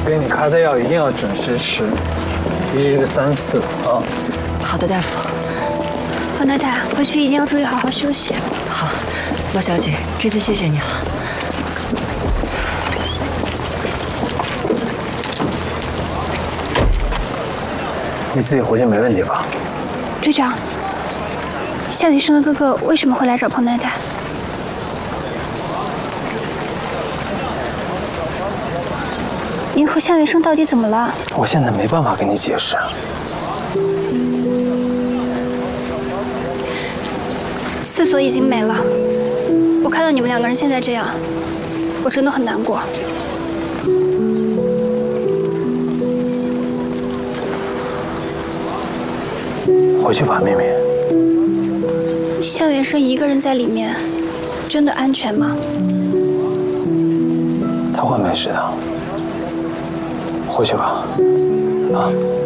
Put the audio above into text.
给你开的药一定要准时吃，1日3次啊。 好的，大夫。 王太太，回去一定要注意好好休息。 好，罗小姐，这次谢谢你了。 你自己回去没问题吧？ 队长，夏雨生的哥哥为什么会来找彭太太？您和夏雨生到底怎么了？ 我现在没办法跟你解释。 4所已经没了，我看到你们2个人现在这样，我真的很难过。 回去吧，妹妹。 夏元生一个人在里面，真的安全吗？ 他会没事的。回去吧，啊。